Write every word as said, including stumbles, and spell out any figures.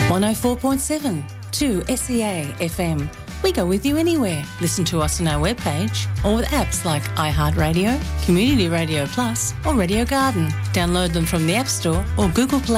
one oh four point seven, two S E A F M. We go with you anywhere. Listen to us on our webpage or with apps like iHeartRadio, Community Radio Plus or Radio Garden. Download them from the App Store or Google Play.